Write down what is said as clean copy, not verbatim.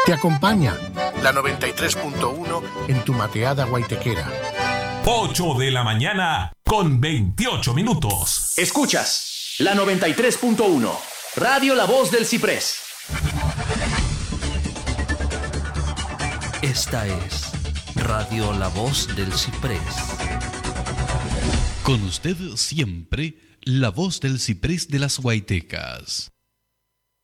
Te acompaña la 93.1 en tu mateada guaitequera. 8 de la mañana con 28 minutos. Escuchas la 93.1, Radio La Voz del Ciprés. Esta es Radio La Voz del Ciprés. Con usted siempre, la voz del ciprés de las Guaitecas.